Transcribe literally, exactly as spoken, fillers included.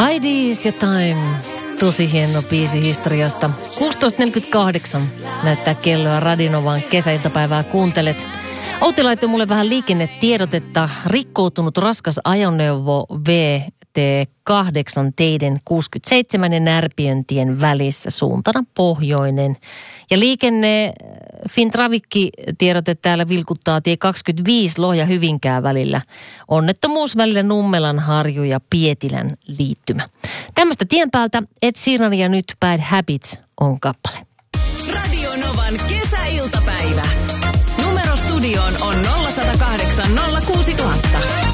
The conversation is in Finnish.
I D's ja Time. Tosi hieno biisi historiasta. kuusitoista neljäkymmentäkahdeksan näyttää kelloa Radinovan kesäiltapäivää kuuntelet. Outi laittoi mulle vähän liikennetiedotetta. Rikkoutunut raskas ajoneuvo V T kahdeksan teiden kuusikymmentäseitsemän ja Närpiöntien välissä suuntana pohjoinen. Ja liikenne Fintravikki tiedote täällä vilkuttaa tie kaksikymmentäviisi Lohja Hyvinkää välillä. Onnettomuus välillä Nummelan Harju ja Pietilän liittymä. Tämmöistä tien päältä Ed Sheeran ja nyt Bad Habits on kappale. Radio Novan kesäiltapäivä. Numero studioon on nolla yksi nolla kahdeksan nolla kuusi nolla nolla nolla.